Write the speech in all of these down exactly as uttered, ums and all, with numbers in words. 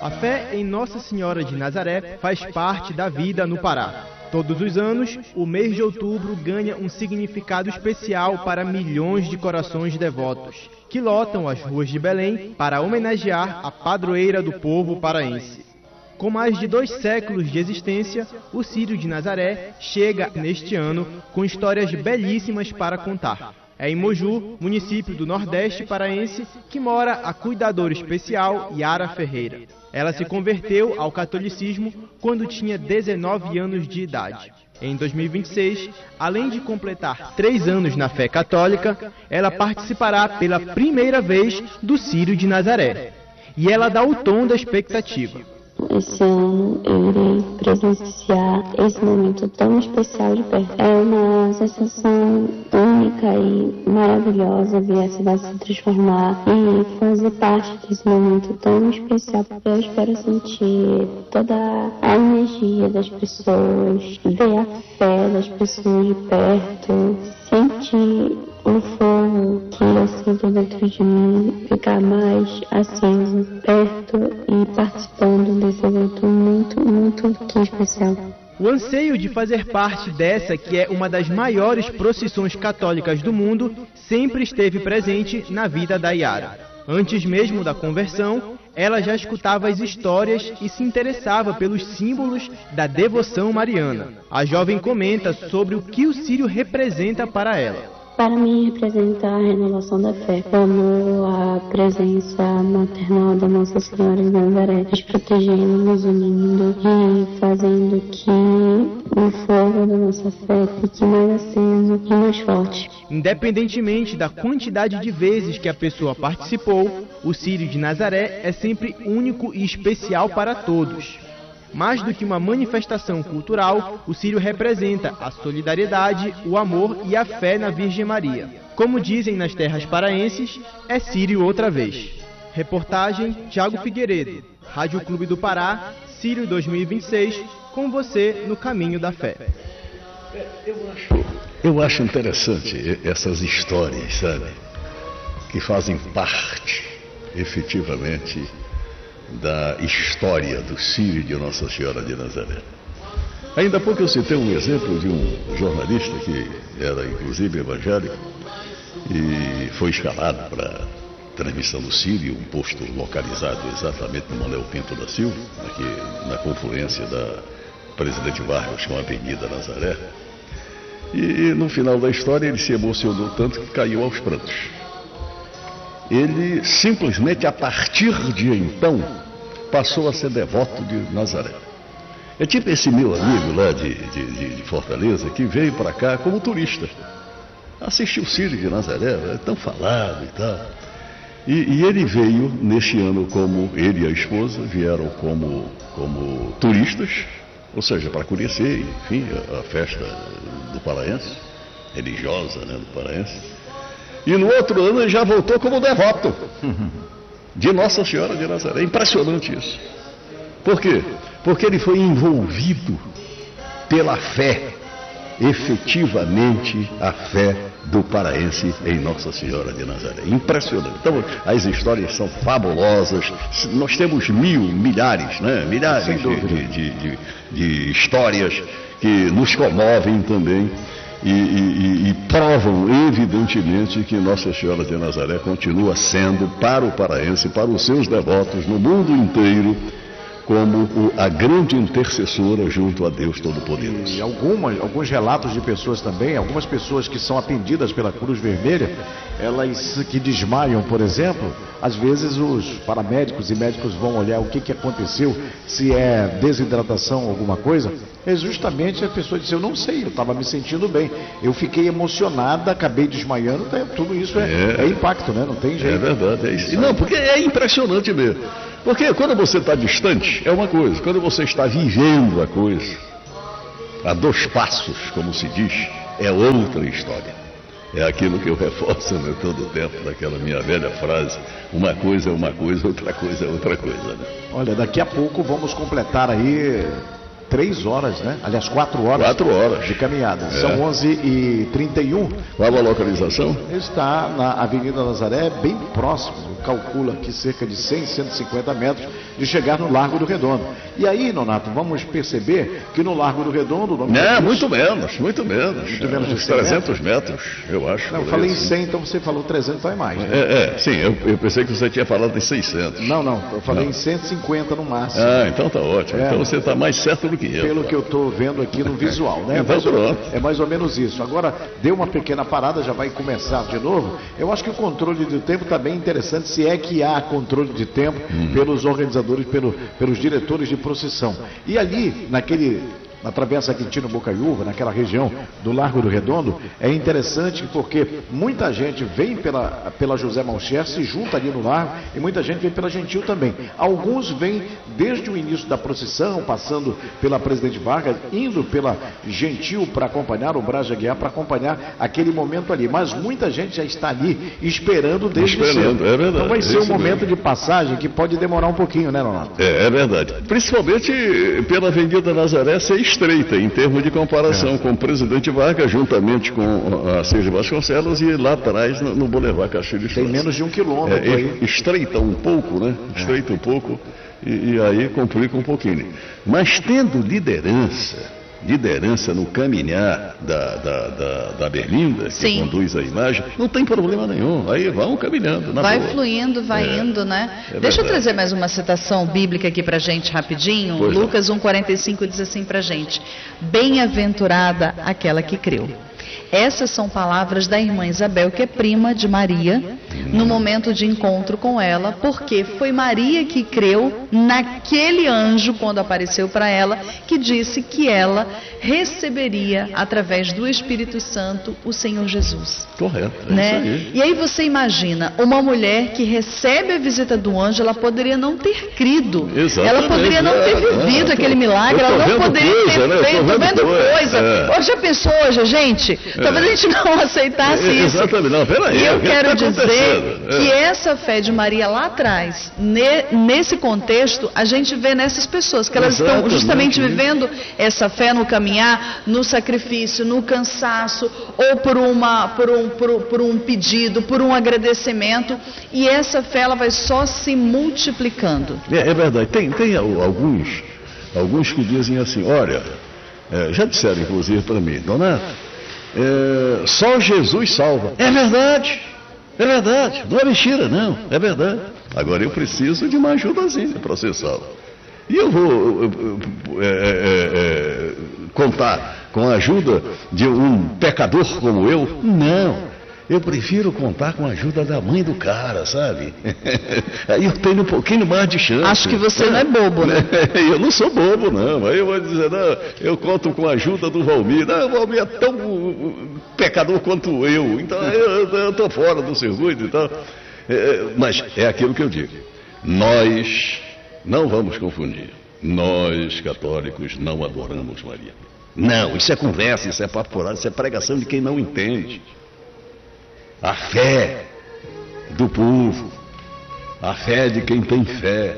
A fé em Nossa Senhora de Nazaré faz parte da vida no Pará. Todos os anos, o mês de outubro ganha um significado especial para milhões de corações devotos, que lotam as ruas de Belém para homenagear a padroeira do povo paraense. Com mais de dois séculos de existência, o Círio de Nazaré chega neste ano com histórias belíssimas para contar. É em Moju, município do Nordeste paraense, que mora a cuidadora especial Yara Ferreira. Ela se converteu ao catolicismo quando tinha dezenove anos de idade. Em dois mil e vinte e seis, além de completar três anos na fé católica, ela participará pela primeira vez do Círio de Nazaré. E ela dá o tom da expectativa. Esse ano eu irei presenciar esse momento tão especial de perto. É uma sensação única e maravilhosa ver a cidade se transformar e fazer parte desse momento tão especial. Eu espero sentir toda a energia das pessoas, ver a fé das pessoas de perto, sentir o fogo que eu sinto dentro de mim ficar mais aceso, perto e participando desse evento muito, muito que especial. O anseio de fazer parte dessa, que é uma das maiores procissões católicas do mundo, sempre esteve presente na vida da Yara. Antes mesmo da conversão, ela já escutava as histórias e se interessava pelos símbolos da devoção mariana. A jovem comenta sobre o que o Círio representa para ela. Para mim, representa a renovação da fé, como a presença maternal da Nossa Senhora de Nazaré, nos protegendo, nos unindo e fazendo que o fogo da nossa fé fique mais aceso e mais forte. Independentemente da quantidade de vezes que a pessoa participou, o Círio de Nazaré é sempre único e especial para todos. Mais do que uma manifestação cultural, o Círio representa a solidariedade, o amor e a fé na Virgem Maria. Como dizem nas terras paraenses, é Círio outra vez. Reportagem Thiago Figueiredo, Rádio Clube do Pará, Círio dois mil e vinte e seis, com você no caminho da fé. Eu acho, eu acho interessante essas histórias, sabe? Que fazem parte, efetivamente, da história do Círio de Nossa Senhora de Nazaré. Ainda há pouco eu citei um exemplo de um jornalista que era inclusive evangélico e foi escalado para a transmissão do Círio, um posto localizado exatamente no Manuel Pinto da Silva, aqui na confluência da Presidente Vargas com a Avenida Nazaré. E no final da história ele se emocionou tanto que caiu aos prantos. Ele simplesmente, a partir de então, passou a ser devoto de Nazaré. É tipo esse meu amigo lá de, de, de Fortaleza, que veio para cá como turista. Assistiu o Círio de Nazaré, é tão falado e tal. E, e ele veio neste ano como, ele e a esposa, vieram como, como turistas, ou seja, para conhecer, enfim, a, a festa do paraense, religiosa, né, do paraense. E no outro ano ele já voltou como devoto de Nossa Senhora de Nazaré. É impressionante isso. Por quê? Porque ele foi envolvido pela fé, efetivamente a fé do paraense em Nossa Senhora de Nazaré. Impressionante. Então, as histórias são fabulosas. Nós temos mil, milhares, né? Milhares de, de, de, de, de histórias que nos comovem também. E, e, e provam evidentemente que Nossa Senhora de Nazaré continua sendo para o paraense, para os seus devotos no mundo inteiro, como o, a grande intercessora junto a Deus Todo-Poderoso. E algumas, alguns relatos de pessoas também, algumas pessoas que são atendidas pela Cruz Vermelha, elas que desmaiam, por exemplo, às vezes os paramédicos e médicos vão olhar o que, que aconteceu, se é desidratação, alguma coisa, é justamente a pessoa diz, eu não sei, eu estava me sentindo bem, eu fiquei emocionada, acabei desmaiando, tudo isso é, é, é impacto, né? Não tem jeito. É verdade, é isso. Não, porque é impressionante mesmo. Porque quando você está distante, é uma coisa, quando você está vivendo a coisa, a dois passos, como se diz, é outra história. É aquilo que eu reforço, né, todo o tempo, daquela minha velha frase, uma coisa é uma coisa, outra coisa é outra coisa. Né? Olha, daqui a pouco vamos completar aí três horas, né? Aliás, quatro horas, quatro horas de caminhada. É. São onze e trinta e um. Qual a localização? Está na Avenida Nazaré, bem próximo calcula aqui cerca de cem, cento e cinquenta metros de chegar no Largo do Redondo. E aí, Nonato, vamos perceber que no Largo do Redondo... Não, é, muito menos, muito menos. Muito menos de uns trezentos metros, eu acho. Não, eu falei em cem, então você falou trezentos, então é mais. Né? É, é, sim, eu, eu pensei que você tinha falado em seiscentos. Não, não, eu falei não. em cento e cinquenta no máximo. Ah, então tá ótimo. É, então você está mais certo do que eu. Pelo que eu estou vendo aqui no visual, né? Então, mais pronto. É mais ou menos isso. Agora, deu uma pequena parada, já vai começar de novo. Eu acho que o controle do tempo está bem interessante, se é que há controle de tempo hum. pelos organizadores, pelo, pelos diretores de procissão. E ali, naquele... na Travessa Quintino Bocaiúva, naquela região do Largo do Redondo, é interessante porque muita gente vem pela, pela José Malcher, se junta ali no Largo, e muita gente vem pela Gentil também. Alguns vêm desde o início da procissão, passando pela Presidente Vargas, indo pela Gentil para acompanhar, o Braz de Aguiar para acompanhar aquele momento ali. Mas muita gente já está ali esperando desde esperando, cedo. É verdade, então vai ser um momento mesmo. de passagem que pode demorar um pouquinho, né, Leonardo? É, é verdade. Principalmente pela Avenida Nazaré ser estreita em termos de comparação é. com o Presidente Vargas, juntamente com a Cid Vasconcelos e lá atrás no, no Boulevard Castilho de Tem menos de um quilômetro é, aí. Estreita um pouco, né? Estreita é. um pouco e, e aí complica um pouquinho. Mas tendo liderança, liderança no caminhar da, da, da, da Berlinda, que Sim. conduz a imagem, não tem problema nenhum. Aí vão caminhando. Na vai boa. fluindo, vai é, indo, né? É Deixa eu trazer mais uma citação bíblica aqui pra gente rapidinho. Pois Lucas um, quarenta e cinco diz assim pra gente: bem-aventurada aquela que creu. Essas são palavras da irmã Isabel, que é prima de Maria, no momento de encontro com ela, porque foi Maria que creu naquele anjo, quando apareceu para ela, que disse que ela receberia, através do Espírito Santo, o Senhor Jesus. Correto, é né? isso aí. E aí você imagina, uma mulher que recebe a visita do anjo, ela poderia não ter crido. Exatamente, ela poderia não ter vivido é, aquele milagre, ela não poderia coisa, ter né? feito, vendo, vendo coisa. coisa. É. Hoje já pensou hoje, gente? Talvez a gente não aceitasse é, isso. Exatamente, não, peraí. E eu quero tá dizer é. que essa fé de Maria lá atrás, ne, nesse contexto, a gente vê nessas pessoas, que elas Exatamente. estão justamente vivendo essa fé no caminhar, no sacrifício, no cansaço, ou por, uma, por, um, por, por um pedido, por um agradecimento, e essa fé ela vai só se multiplicando. É, é verdade, tem, tem alguns, alguns que dizem assim, olha, é, já disseram inclusive para mim, dona, é, só Jesus salva. É verdade, é verdade, não é mentira não, é verdade. Agora eu preciso de uma ajudazinha para ser salvo. E eu vou é, é, é, contar com a ajuda de um pecador como eu? Não. Eu prefiro contar com a ajuda da mãe do cara, sabe? Aí eu tenho um pouquinho mais de chance. Acho que você não é bobo, né? Eu não sou bobo, não. Aí eu vou dizer, não, eu conto com a ajuda do Valmir. Não, o Valmir é tão pecador quanto eu. Então eu estou fora do circuito e tal. É, mas é aquilo que eu digo. Nós não vamos confundir. Nós, católicos, não adoramos Maria. Não, isso é conversa, isso é papo furado, isso é pregação de quem não entende. A fé do povo, a fé de quem tem fé.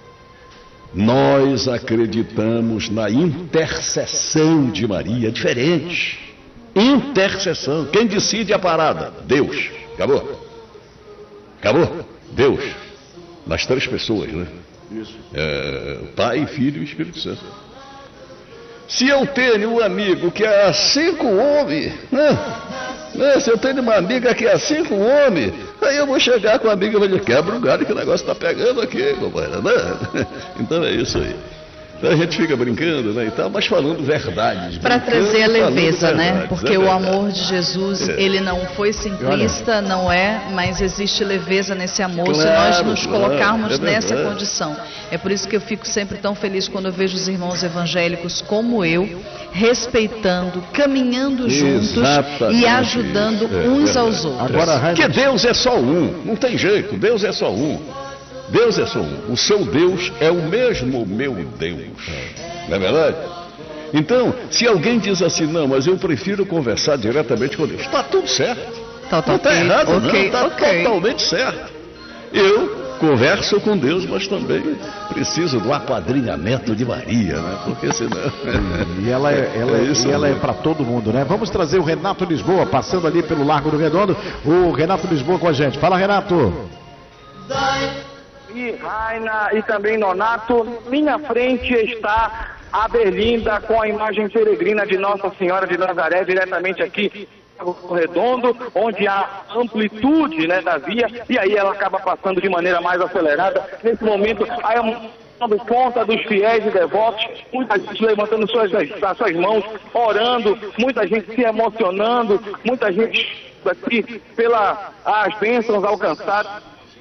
Nós acreditamos na intercessão de Maria, diferente. Intercessão. Quem decide a parada? Deus. Acabou. Acabou? Deus. Nas três pessoas, né? Isso. É, Pai, Filho e Espírito Santo. Se eu tenho um amigo que é assim com o homem, né? Né? Se eu tenho uma amiga que é assim com o homem, aí eu vou chegar com a amiga e vou dizer, quebra o galho que o negócio está pegando aqui, companheiro, né? Então é isso aí. Então a gente fica brincando, né, e tal, mas falando verdades. Para trazer a leveza, né? Porque é o amor de Jesus, é. ele não foi simplista, não é, mas existe leveza nesse amor, claro, se nós nos claro, colocarmos é nessa condição. É por isso que eu fico sempre tão feliz quando eu vejo os irmãos evangélicos como eu, respeitando, caminhando juntos Exatamente. e ajudando é, uns é, aos outros. Agora, porque Deus é só um, não tem jeito, Deus é só um. Deus é só um. O seu Deus é o mesmo meu Deus. Não é verdade? Então, se alguém diz assim, não, mas eu prefiro conversar diretamente com Deus, está tudo certo. Tá, tá, não está okay, errado, okay, não. Está okay. totalmente certo. Eu converso com Deus, mas também preciso do apadrinhamento de Maria, né? Porque senão... E ela é, ela é, isso, e ela é para todo mundo, né? Vamos trazer o Renato Lisboa, passando ali pelo Largo do Redondo. O Renato Lisboa com a gente. Fala, Renato. E Raina e também Nonato, minha frente está a Berlinda com a imagem peregrina de Nossa Senhora de Nazaré, diretamente aqui no Redondo, onde há amplitude, né, da via, e aí ela acaba passando de maneira mais acelerada. Nesse momento, aí dando conta dos fiéis e devotos, muita gente levantando suas, as suas mãos, orando, muita gente se emocionando, muita gente aqui pelas bênçãos alcançadas,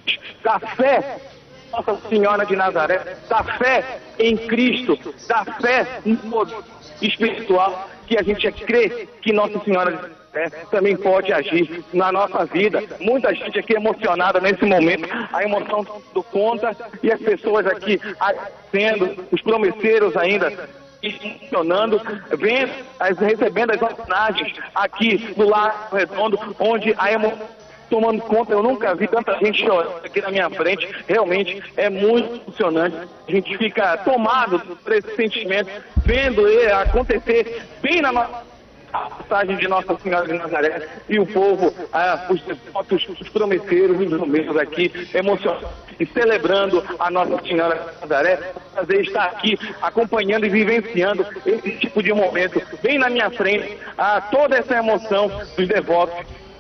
da fé Nossa Senhora de Nazaré, da fé em Cristo, da fé no poder espiritual, que a gente crê que Nossa Senhora de Nazaré também pode agir na nossa vida. Muita gente aqui emocionada nesse momento, a emoção do conta, e as pessoas aqui agradecendo, os promesseiros ainda funcionando, vendo, recebendo as homenagens aqui no Lago Redondo, onde a emoção tomando conta. Eu nunca vi tanta gente chorando aqui na minha frente. Realmente é muito emocionante. A gente fica tomado por esse sentimento, vendo ele acontecer bem na nossa passagem de Nossa Senhora de Nazaré, e o povo, ah, os devotos, os promesseiros, os romeiros aqui emocionados e celebrando a Nossa Senhora de Nazaré. Prazer estar aqui acompanhando e vivenciando esse tipo de momento bem na minha frente, ah, toda essa emoção dos devotos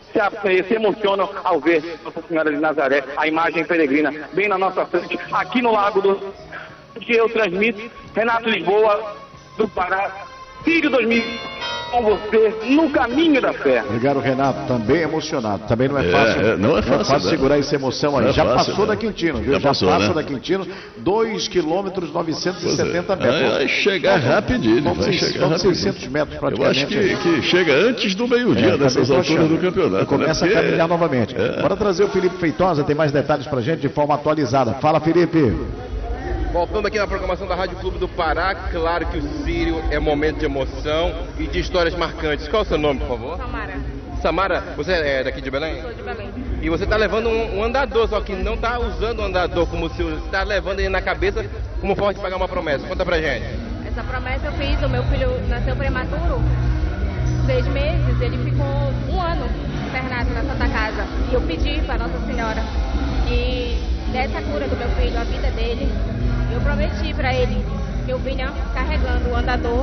Se, se emocionam ao ver Nossa Senhora de Nazaré, a imagem peregrina, bem na nossa frente, aqui no Lago do... que eu transmito, Renato Lisboa, do Pará, Sírio dois mil, com você, no caminho da fé. Obrigado, Renato, também emocionado, também não é fácil, é, não é fácil, não é fácil segurar essa emoção aí, é já fácil, passou não. da Quintino, viu? Já, já passou, passa né? da Quintino, dois quilômetros novecentos e setenta é. metros. Vai chegar Faltam- rapidinho, faltam vai seis- chegar faltam rapidinho. seiscentos metros Eu praticamente. acho que, que chega antes do meio-dia, É, nessas também tô alturas achando. do campeonato. E começa né? a Porque- caminhar novamente. É. Bora trazer o Felipe Feitosa, tem mais detalhes pra gente de forma atualizada. Fala, Felipe. Voltando aqui na programação da Rádio Clube do Pará, claro que o Sírio é momento de emoção e de histórias marcantes. Qual é o seu nome, por favor? Samara, Samara, você é daqui de Belém? sou de Belém. E você está levando um, um andador, só que não está usando o andador como se está levando ele na cabeça como forma de pagar uma promessa. Conta pra gente. Essa promessa eu fiz, o meu filho nasceu prematuro, seis meses, ele ficou um ano internado na Santa Casa. E eu pedi para Nossa Senhora que desse a cura do meu filho, a vida dele. Eu prometi para ele que eu vinha carregando o andador.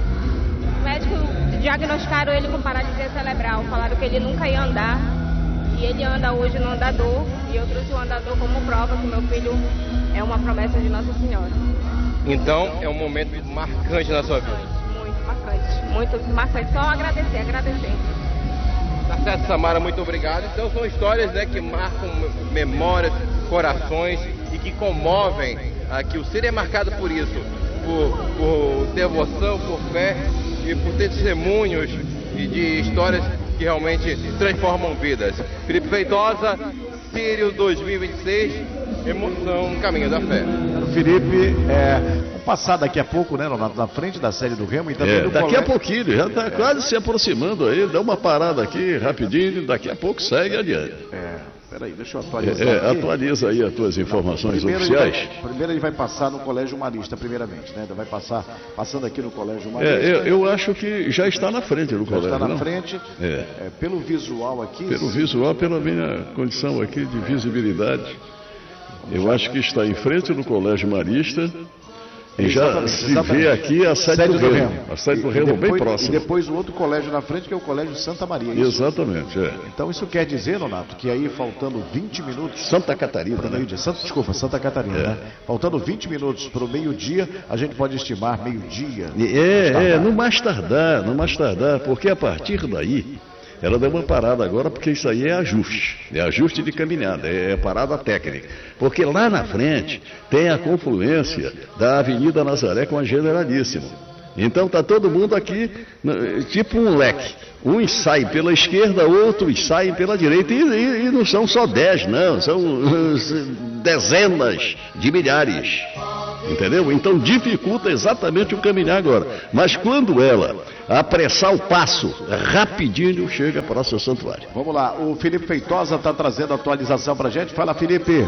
Os médicos diagnosticaram ele com paralisia cerebral, falaram que ele nunca ia andar. E ele anda hoje no andador, e eu trouxe o andador como prova que meu filho é uma promessa de Nossa Senhora. Então, é um momento marcante na sua vida. Muito marcante, muito marcante. Só agradecer, agradecer. Tá certo, Samara, muito obrigado. Então, são histórias, né, que marcam memórias, corações e que comovem. Aqui o Sírio é marcado por isso, por, por devoção, por fé e por testemunhos e de histórias que realmente transformam vidas. Felipe Feitosa, Sírio dois mil e vinte e seis, emoção, caminho da fé. O Felipe, é, vamos passar daqui a pouco, né, na, na frente da sede do Remo e também É, do daqui colégio. a pouquinho, já está quase se aproximando aí, dá uma parada aqui rapidinho, daqui a pouco segue adiante. É, peraí, deixa eu atualizar É, aqui. atualiza aí as tuas informações Primeiro ele, oficiais. vai, primeiro ele vai passar no Colégio Marista, primeiramente, né? Vai passar, passando aqui no Colégio Marista. É, eu, eu acho que já está na frente do já colégio, está na não? frente. É. É, pelo visual aqui. Pelo visual, pela minha condição aqui de visibilidade, eu acho que está em frente do Colégio Marista e já Exatamente, se exatamente. vê aqui a sede, do Remo. A sede do E- e Remo bem depois- próxima. E depois o outro colégio na frente, que é o Colégio Santa Maria. Isso. Exatamente, é. Então isso quer dizer, Nonato, que aí faltando vinte minutos. Santa Catarina, Para o né? meio-dia. Santa, desculpa, Santa Catarina, É. né? Faltando vinte minutos para o meio-dia, a gente pode estimar meio-dia. É, é, no mais tardar, no mais tardar, porque a partir daí, ela deu uma parada agora, porque isso aí é ajuste, é ajuste de caminhada, é parada técnica. Porque lá na frente tem a confluência da Avenida Nazaré com a Generalíssima. Então tá todo mundo aqui, n- tipo um leque. Uns saem pela esquerda, outros saem pela direita. E, e- e não são só dez, não, são uh, dezenas de milhares. Entendeu? Então dificulta exatamente o caminhar agora. Mas quando ela apressar o passo, rapidinho chega para o seu santuário. Vamos lá, o Felipe Feitosa está trazendo a atualização para a gente. Fala, Felipe.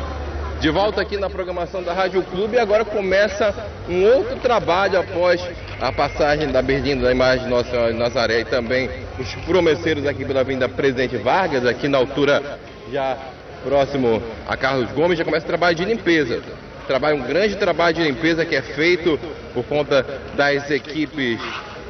De volta aqui na programação da Rádio Clube, e agora começa um outro trabalho após a passagem da Berlinda da imagem de Nossa Senhora de Nazaré e também os promesseiros aqui pela Avenida Presidente Vargas, aqui na altura já próximo a Carlos Gomes, já começa o trabalho de limpeza. Trabalho, um grande trabalho de limpeza que é feito por conta das equipes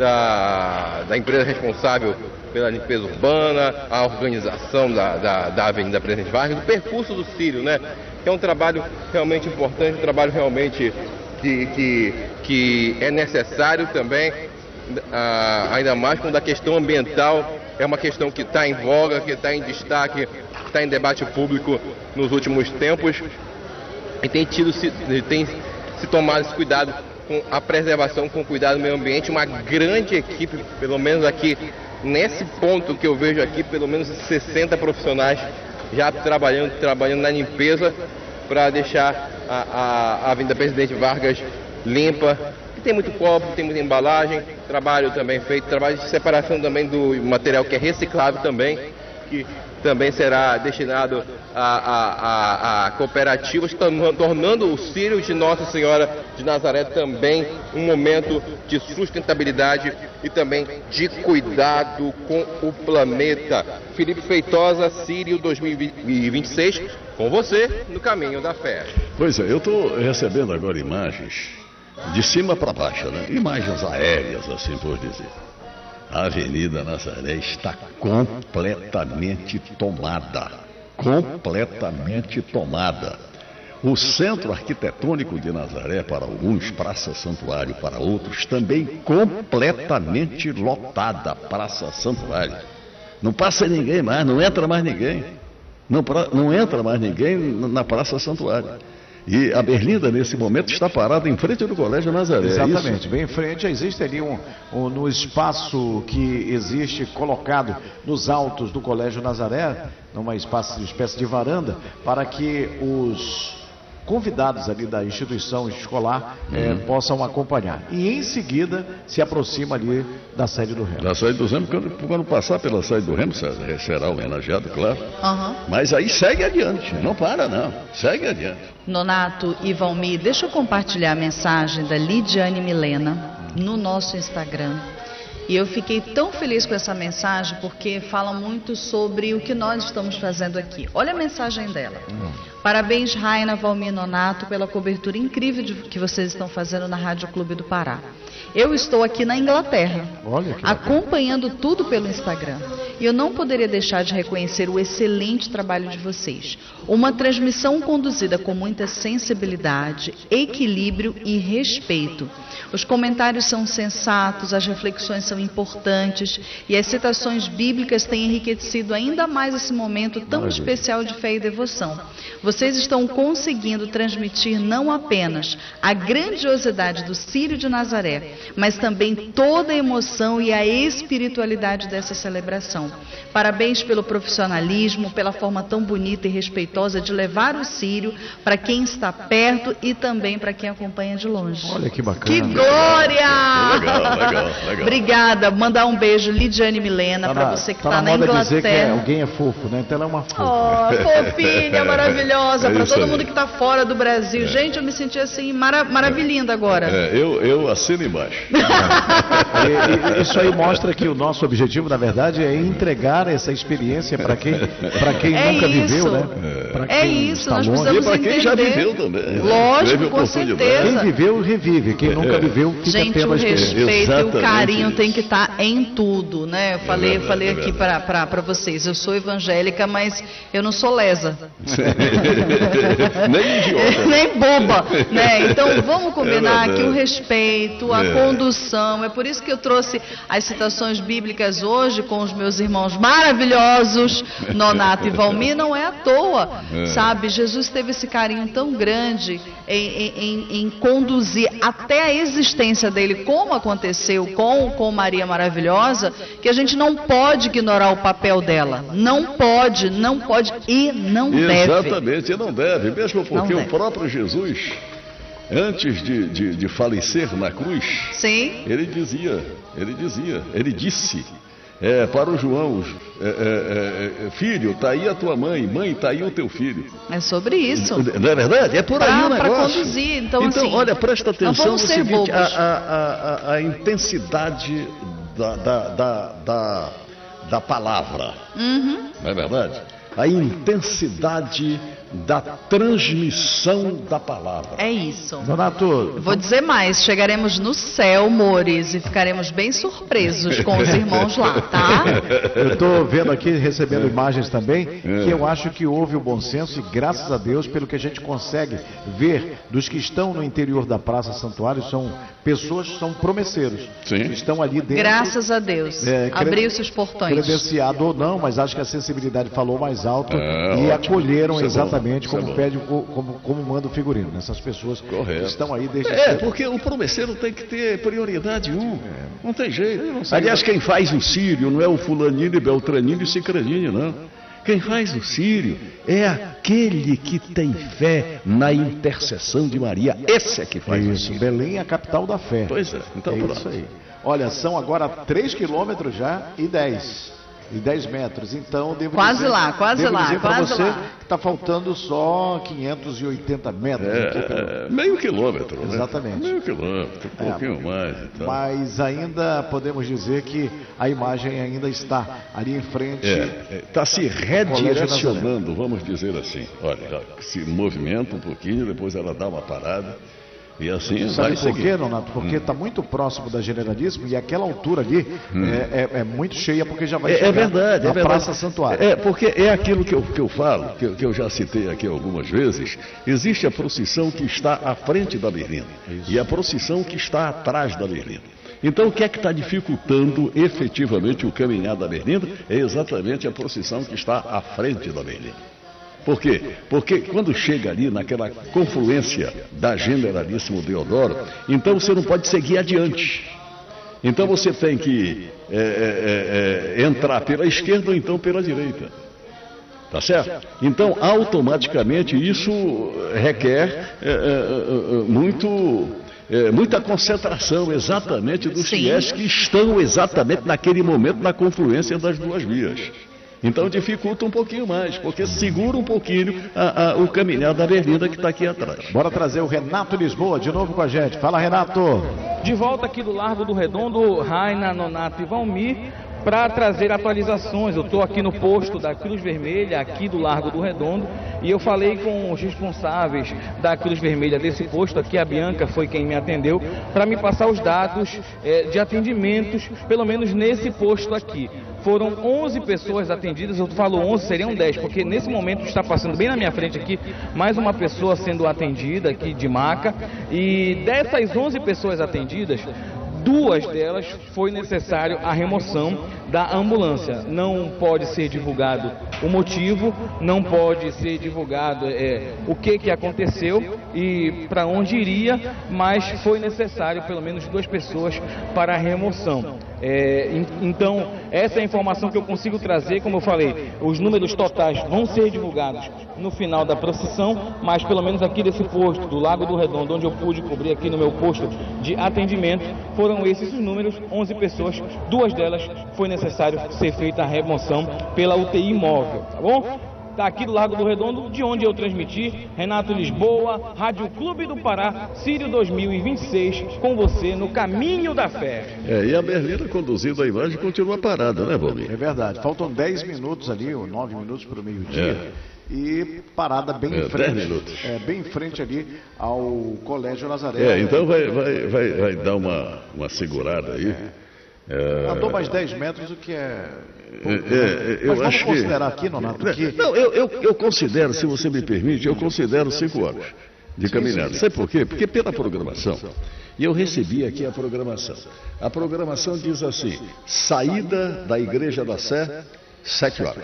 da, da empresa responsável pela limpeza urbana, a organização da, da, da Avenida Presidente Vargas, do percurso do Círio, né? Que é um trabalho realmente importante, um trabalho realmente que, que, que é necessário também, ah, ainda mais quando a questão ambiental é uma questão que está em voga, que está em destaque, que está em debate público nos últimos tempos. E tem tido, tem se tomado esse cuidado com a preservação, com o cuidado do meio ambiente, uma grande equipe, pelo menos aqui, nesse ponto que eu vejo aqui, pelo menos sessenta profissionais já trabalhando, trabalhando na limpeza para deixar a, a, a Avenida Presidente Vargas limpa. E tem muito copo, tem muita embalagem, trabalho também feito, trabalho de separação também do material que é reciclável também, que também será destinado a, a, a, a cooperativas, tornando o Círio de Nossa Senhora de Nazaré também um momento de sustentabilidade e também de cuidado com o planeta. Felipe Feitosa, Círio dois mil e vinte e seis, com você no caminho da fé. Pois é, eu estou recebendo agora imagens de cima para baixo, né? Imagens aéreas, assim por dizer. A Avenida Nazaré está completamente tomada, completamente tomada. O centro arquitetônico de Nazaré, para alguns, Praça Santuário para outros, também completamente lotada, Praça Santuário. Não passa ninguém mais, não entra mais ninguém, não, não entra mais ninguém na Praça Santuário. E a Berlinda, nesse momento, está parada em frente do Colégio Nazaré. Exatamente, é bem em frente. Existe ali um, um, no espaço que existe colocado nos altos do Colégio Nazaré, numa espaço, espécie de varanda, para que os convidados ali da instituição escolar uhum. eh, possam acompanhar. E em seguida se aproxima ali da sede do Remo. Da sede do Remo, quando, quando passar pela sede do Remo, será homenageado, claro. Uhum. Mas aí segue adiante, não para não, segue adiante. Nonato e Valmir, deixa eu compartilhar a mensagem da Lidiane Milena no nosso Instagram. E eu fiquei tão feliz com essa mensagem porque fala muito sobre o que nós estamos fazendo aqui. Olha a mensagem dela. Hum. Parabéns, Raina, Valmir, Nonato, pela cobertura incrível de, que vocês estão fazendo na Rádio Clube do Pará. Eu estou aqui na Inglaterra, Olha que acompanhando tudo pelo Instagram. E eu não poderia deixar de reconhecer o excelente trabalho de vocês. Uma transmissão conduzida com muita sensibilidade, equilíbrio e respeito. Os comentários são sensatos, as reflexões são importantes e as citações bíblicas têm enriquecido ainda mais esse momento tão Maravilha. especial de fé e devoção. Vocês estão conseguindo transmitir não apenas a grandiosidade do Círio de Nazaré, mas também toda a emoção e a espiritualidade dessa celebração. Parabéns pelo profissionalismo, pela forma tão bonita e respeitosa de levar o Círio para quem está perto e também para quem acompanha de longe. Olha que bacana. Que glória! Legal, legal, legal. Obrigada. Mandar um beijo, Lidiane Milena, tá para você que está tá na, na Inglaterra. Dizer que é, alguém é fofo, né? Então ela é uma fofa. Oh, fofinha, maravilhosa, é para todo aí. mundo que está fora do Brasil. É. Gente, eu me senti assim, mara maravilhinda agora. É, eu, eu assino embaixo. e, e, isso aí mostra que o nosso objetivo, na verdade, é entregar essa experiência para quem, pra quem é nunca isso. viveu, né? É isso, nós longe. precisamos e para quem entender. já viveu também. Lógico, com certeza. Quem viveu, revive. Quem nunca É. viveu, fica Gente, o respeito e o carinho tem que estar em tudo, né? Eu falei, é verdade, eu falei é aqui para vocês, eu sou evangélica, mas eu não sou lesa. Nem idiota. Nem boba, né? Então vamos combinar é que o respeito, a é. condução, é por isso que eu trouxe as citações bíblicas hoje com os meus irmãos maravilhosos, Nonato e Valmir, não é à toa, é. sabe? Jesus teve esse carinho tão grande em, em, em conduzir até a existência dele, como aconteceu com, com Maria Maravilhosa, que a gente não pode ignorar o papel dela. Não pode, não pode e não deve. Exatamente, e não deve, mesmo porque Não o deve. próprio Jesus, antes de, de, de falecer na cruz, Sim. ele dizia, ele dizia, ele disse é, para o João, é, é, é, filho, está aí a tua mãe, mãe, está aí o teu filho. É sobre isso. Não é verdade? É por aí Pra- o pra negócio. conduzir, então, então assim, olha, presta não atenção no vamos ser seguinte, bobos. a, a, a, a intensidade da, da, da, da, da palavra, Uhum. não é verdade? a intensidade da transmissão da palavra. É isso. Donato, vou dizer mais, chegaremos no céu, Mores, e ficaremos bem surpresos com os irmãos lá, tá? Eu estou vendo aqui, recebendo imagens também, que eu acho que houve o bom senso e graças a Deus, pelo que a gente consegue ver dos que estão no interior da Praça Santuário, são pessoas, são promesseiros, Sim. que estão ali dentro. Graças a Deus, É, abriu-se os portões. Credenciado ou não, mas acho que a sensibilidade falou mais alto É, e ótimo. acolheram Isso é exatamente bom. Isso como é pede, o- como, como manda o figurino. Essas pessoas Correto. que estão aí desde É, cedo. porque o promesseiro tem que ter prioridade um. Não tem jeito. Aliás, quem faz o sírio não é o fulaninho e beltraninho e cicraninho, não. Quem faz o sírio é aquele que tem fé na intercessão de Maria. Esse é que faz o Isso, sírio. Belém é a capital da fé. Pois é, então é pronto. isso aí. Olha, são agora três quilômetros já e dez. E dez metros. Então, devo Quase dizer, lá, quase devo lá, dizer pra quase você lá. que está faltando só quinhentos e oitenta metros. aqui pelo- É, meio quilômetro, né? Exatamente. Meio quilômetro, um pouquinho mais. Então. Mas ainda podemos dizer que a imagem ainda está ali em frente. Está se redirecionando, vamos dizer assim. Olha, ela se movimenta um pouquinho, depois ela dá uma parada. E assim vai Sabe por seguir. quê, Donato? Porque está muito próximo da Generalíssimo e aquela altura ali é, é- é muito cheia porque já vai É, chegar é verdade, na é verdade. Praça Santuário. É, porque é aquilo que eu, que eu falo, que, eu- que eu já citei aqui algumas vezes. Existe a procissão que está à frente da berlina e a procissão que está atrás da berlina. Então, o que é que está dificultando efetivamente o caminhar da berlina? É exatamente a procissão que está à frente da berlina. Por quê? Porque quando chega ali naquela confluência da Generalíssimo Deodoro, então você não pode seguir adiante. Então você tem que é, é, é, entrar pela esquerda ou então pela direita. Tá certo? Então, automaticamente, isso requer é, é, é, muito, é, muita concentração exatamente dos Sim. fiéis que estão exatamente naquele momento na confluência das duas vias. Então dificulta um pouquinho mais, porque segura um pouquinho a- a- o caminhar da berlinda que está aqui atrás. Bora trazer o Renato Lisboa de novo com a gente. Fala, Renato. De volta aqui do Largo do Redondo, Raina, Nonato e Valmir, para trazer atualizações. Eu estou aqui no posto da Cruz Vermelha, aqui do Largo do Redondo, e eu falei com os responsáveis da Cruz Vermelha desse posto aqui, a Bianca foi quem me atendeu, para me passar os dados eh, de atendimentos, pelo menos nesse posto aqui. Foram onze pessoas atendidas, eu falo onze, seriam dez, porque nesse momento está passando bem na minha frente aqui, mais uma pessoa sendo atendida aqui de maca, e dessas onze pessoas atendidas, duas delas foi necessário a remoção da ambulância. Não pode ser divulgado o motivo, não pode ser divulgado é, o que, que aconteceu e para onde iria, mas foi necessário pelo menos duas pessoas para a remoção. É, en- então, essa é a informação que eu consigo trazer. Como eu falei, os números totais vão ser divulgados no final da procissão, mas pelo menos aqui desse posto, do Lago do Redondo, onde eu pude cobrir aqui no meu posto de atendimento, foram esses os números, onze pessoas, duas delas foi necessário ser feita a remoção pela U T I móvel, tá bom? Tá aqui do Lago do Redondo, de onde eu transmiti, Renato Lisboa, Rádio Clube do Pará, Sírio dois mil e vinte e seis, com você no caminho da fé. É, e a berlina conduzindo a imagem continua parada, né, Valmir? É verdade. Faltam dez minutos ali, ou nove minutos para o meio-dia. É. E parada bem É, em frente. dez minutos. É, bem em frente ali ao Colégio Nazaré. É, então vai, vai, vai, vai dar uma, uma segurada aí. É, Andou mais dez metros, o que é. é, é, eu Mas vamos acho que... considerar aqui, Nonato, que. Não, eu, eu, eu considero, se você me permite, eu considero cinco horas de caminhada. Sabe por quê? Porque pela programação, e eu recebi aqui a programação. A programação diz assim: saída da Igreja da Sé, sete horas.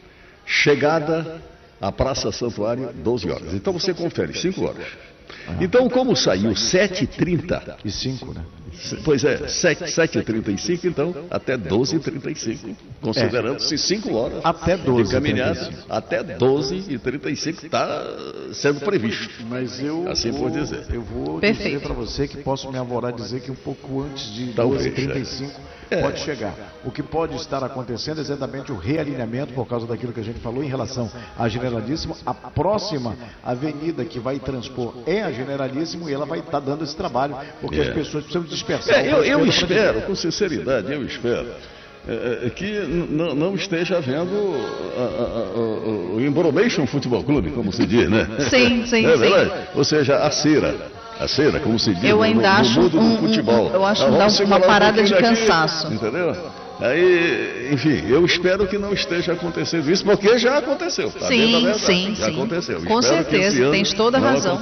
Chegada à Praça Santuário, doze horas. Então você confere, cinco horas. Então, como saiu sete e trinta, E cinco, né? pois é, sete e trinta e cinco, então, até doze e trinta e cinco, considerando-se cinco horas Até doze de e caminhada, trinta e cinco. até doze e trinta e cinco está sendo previsto. Mas eu Assim vou, por dizer. eu vou Perfeito. dizer para você que posso me avorar dizer que um pouco antes de Talvez, doze e trinta e cinco é. pode chegar. O que pode estar acontecendo é exatamente o realinhamento, por causa daquilo que a gente falou em relação à Generalíssimo. A próxima avenida que vai transpor é a Generalíssimo e ela vai estar dando esse trabalho, porque É. as pessoas precisam dispersar. É, eu, eu Para a esquerda, para a espero, com sinceridade, eu espero é, que n- não esteja havendo a, a, a, o Embromation Futebol Clube, como se diz, né? Sim, sim, é sim. Ou seja, a cera. A cera, como se diz eu no, ainda no acho mundo um, do futebol. Um, eu acho ah, que dá uma parada um de cansaço. Aqui, entendeu? Aí, enfim, eu espero que não esteja acontecendo isso, porque já aconteceu. Tá sim, sim, já sim. aconteceu. Com espero certeza, tens toda a razão.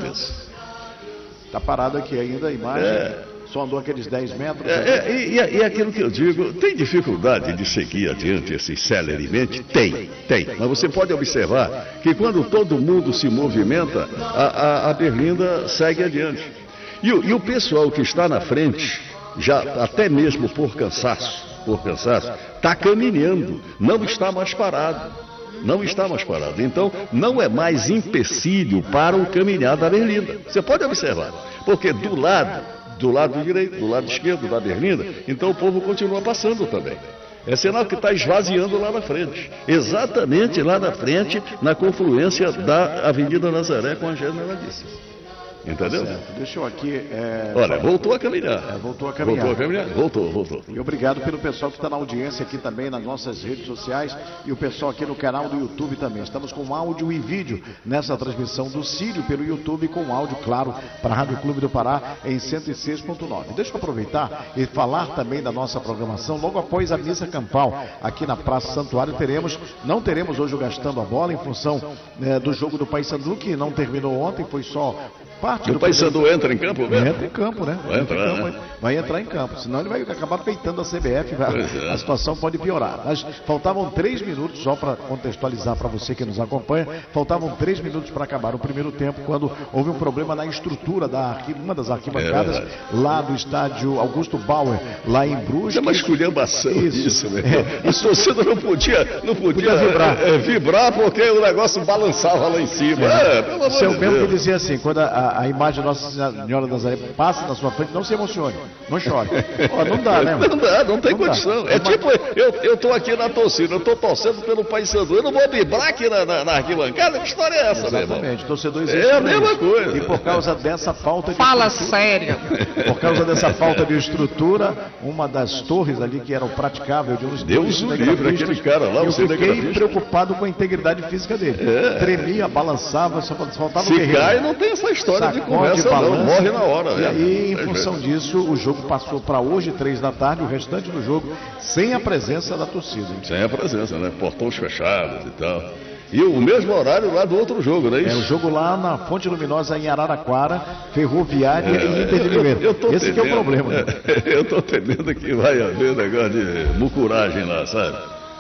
Está parado aqui ainda a imagem. É. Só andou aqueles dez metros. É, é, e, e aquilo que eu digo, tem dificuldade de seguir adiante assim, celeremente? Tem, tem. Mas você pode observar que quando todo mundo se movimenta, a, a, a Berlinda segue adiante. E, e o pessoal que está na frente, já até mesmo por cansaço, por cansaço, está caminhando, não está mais parado. Não está mais parado. Então, não é mais empecilho para o caminhar da Berlinda. Você pode observar, porque do lado do lado direito, do lado esquerdo da Berlinda, então o povo continua passando também. É sinal que está esvaziando lá na frente. Exatamente lá na frente, na confluência da Avenida Nazaré com a Generalice. Entendeu? Certo. Deixa eu aqui... É... Olha, voltou a caminhar. É, voltou a caminhar. Voltou a caminhar. Voltou, voltou. E obrigado pelo pessoal que está na audiência aqui também, nas nossas redes sociais, e o pessoal aqui no canal do YouTube também. Estamos com áudio e vídeo nessa transmissão do Sírio pelo YouTube, com áudio, claro, para a Rádio Clube do Pará em cento e seis ponto nove. Deixa eu aproveitar e falar também da nossa programação. Logo após a missa campal, aqui na Praça Santuário, teremos, não teremos hoje o Gastando a Bola, em função né, do jogo do Paysandu, que não terminou ontem, foi só... parte o Paysandu entra em campo mesmo? Entra em campo, né? Vai entrar, campo, né? Vai entrar em campo, senão ele vai acabar peitando a C B F, vai, é. a situação pode piorar. Mas faltavam três minutos, só para contextualizar para você que nos acompanha, faltavam três minutos para acabar o primeiro tempo, quando houve um problema na estrutura da uma das arquibancadas, é lá do estádio Augusto Bauer, lá em Brusque. É uma esculhambação isso, isso né? É, a torcida não podia, não podia, podia vibrar. É, é, vibrar porque o negócio balançava lá em cima. É. É, pelo amor Seu de Bento Deus. que dizia assim, quando a, a imagem de Nossa Senhora da Nazaré passa na sua frente, não se emocione, não chore. Ó, não dá, né? Não dá, não tem não condição. Dá. É tipo, eu, eu tô aqui na torcida, eu tô torcendo pelo Paysandu, eu não vou vibrar aqui na, na, na arquibancada? Que história é essa, Exatamente, meu irmão? torcedor É a mesma isso. coisa. E por causa dessa falta de Fala estrutura, sério. por causa dessa falta de estrutura, uma das torres ali que era o praticável de um dos Deus o livre, aquele cara lá, eu o fiquei cinegrafista. preocupado com a integridade física dele. É. Tremia, balançava, só faltava o Se guerreiro. cai, não tem essa história de Sacode, conversa, não. balança. Morre na hora. E é. aí, em É, função é. disso, o jogo passou para hoje, três da tarde, o restante do jogo sem a presença da torcida. Sem a presença, né? Portões fechados e tal. E o mesmo horário lá do outro jogo, não é É o isso? jogo lá na Fonte Luminosa, em Araraquara, Ferroviária e Inter de Limeira. Eu, eu tô Esse que é o temendo, problema. Né? Eu estou temendo que vai haver negócio de mucuragem lá, sabe?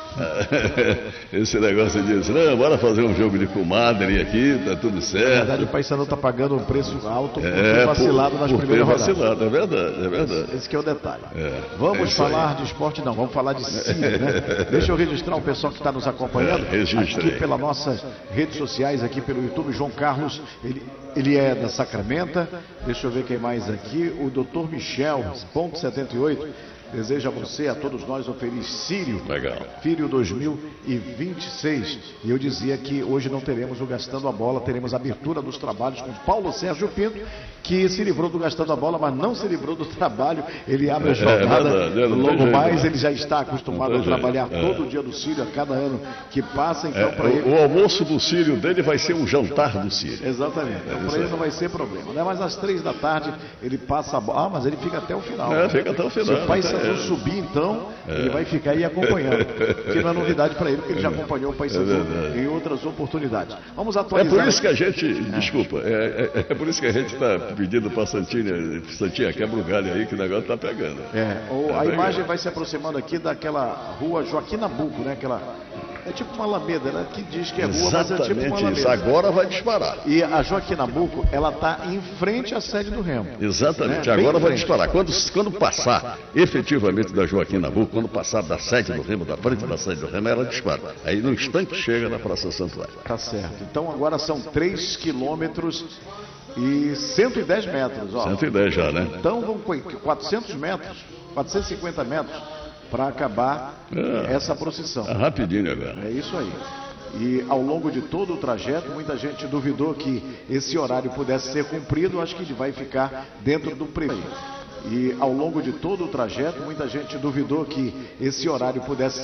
Esse negócio de dizer, não, bora fazer um jogo de comadre aqui, tá tudo Na certo. verdade, o Paysandu está pagando um preço alto por É, ter vacilado por, nas por primeiras ter rodadas. vacilado, é verdade, é verdade. Esse que é o detalhe. É, vamos é isso falar aí. de esporte, não, vamos falar de Sírio, né? Deixa eu registrar o pessoal que está nos acompanhando É, registre aqui aí. pelas nossas redes sociais, aqui pelo YouTube. João Carlos, ele, ele é da Sacramenta. Deixa eu ver quem mais aqui. O doutor Michel, ponto setenta e oito. Desejo a você, a todos nós, um feliz Sírio. Legal. Filho dois mil e vinte e seis. E eu dizia que hoje não teremos o Gastando a Bola, teremos a abertura dos trabalhos com Paulo Sérgio Pinto, que se livrou do Gastando a Bola, mas não se livrou do trabalho. Ele abre a jornada, É verdade, é, não tem logo jeito, mais, né? ele já está acostumado Não a tem trabalhar jeito, é. todo dia do Sírio, a cada ano que passa, então É, para ele... o, o almoço do Sírio dele vai ser um jantar do Sírio. Exatamente, então isso para ele aí. não vai ser problema, né? Mas às três da tarde ele passa a bola, ah, mas ele fica até o final. É, né? fica até o final, Se o Paysandu é. subir, então, ele vai ficar aí acompanhando, que não é novidade para ele, porque ele já acompanhou o Paysandu É verdade. em outras oportunidades. Vamos É atualizar. por isso que a gente, desculpa, é, é, é por isso que a gente está pedindo para Santinha, Santinha, quebra o galho aí que o negócio está pegando. É, o- Tá a pegando. imagem vai se aproximando aqui daquela rua Joaquim Nabuco, né? Aquela, é tipo uma alameda, né? Que diz que é rua, mas é tipo uma Exatamente isso. alameda. Agora vai disparar. E a Joaquim Nabuco, ela está em frente à sede do Remo. Exatamente, Né? Bem agora em vai frente. disparar. Quando, quando passar efetivamente da Joaquim Nabuco, quando passar da sede do Remo, da frente da sede do Remo, ela dispara. Aí no instante chega na Praça Santuário. Tá certo. Então agora são três quilômetros e cento e dez metros. Ó. cento e dez já, né? Então vão com quatrocentos metros, quatrocentos e cinquenta metros para acabar É. essa procissão. É rapidinho agora. É isso aí. E ao longo de todo o trajeto, muita gente duvidou que esse horário pudesse ser cumprido. Acho que ele vai ficar dentro do previsto. E ao longo de todo o trajeto, muita gente duvidou que esse horário pudesse ser